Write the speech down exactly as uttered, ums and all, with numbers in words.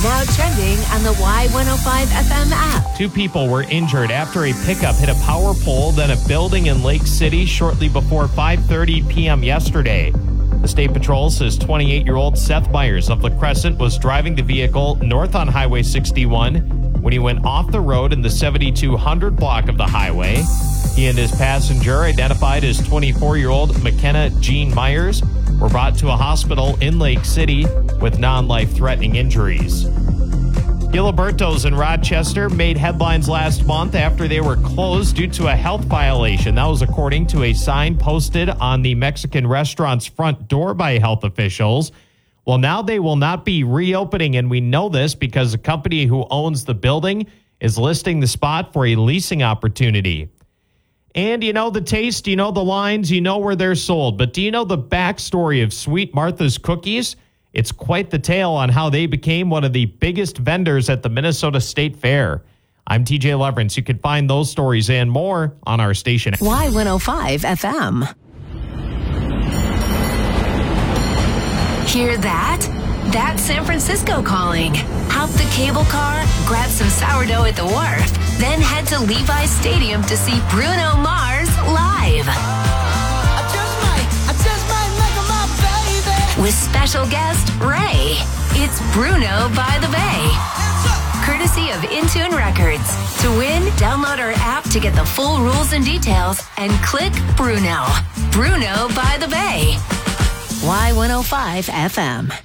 Now trending on the Y one oh five F M app. Two people were injured after a pickup hit a power pole, then a building in Lake City shortly before five thirty p.m. yesterday. The State Patrol says twenty-eight-year-old Seth Myers of La Crescent was driving the vehicle north on Highway sixty-one when he went off the road in the seventy-two hundred block of the highway. He and his passenger, identified as twenty-four-year-old McKenna Jean Myers, were brought to a hospital in Lake City with non-life-threatening injuries. Giliberto's in Rochester made headlines last month after they were closed due to a health violation. That was according to a sign posted on the Mexican restaurant's front door by health officials. Well, now they will not be reopening, and we know this because the company who owns the building is listing the spot for a leasing opportunity. And you know the taste, you know the lines, you know where they're sold. But do you know the backstory of Sweet Martha's Cookies? It's quite the tale on how they became one of the biggest vendors at the Minnesota State Fair. I'm T J Leverance. You can find those stories and more on our station. Y one oh five F M. Hear that? That's San Francisco calling. Hop the cable car, grab some sourdough at the wharf, then head to Levi's Stadium to see Bruno Mars live. I just might, I just might make her my baby. With special guest Ray. It's Bruno by the Bay. Courtesy of Intune Records. To win, download our app to get the full rules and details and click Bruno. Bruno by the Bay. Y one oh five F M.